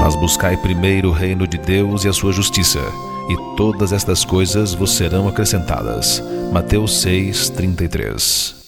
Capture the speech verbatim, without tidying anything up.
Mas buscai primeiro o reino de Deus e a sua justiça, e todas estas coisas vos serão acrescentadas. Mateus seis, trinta e três.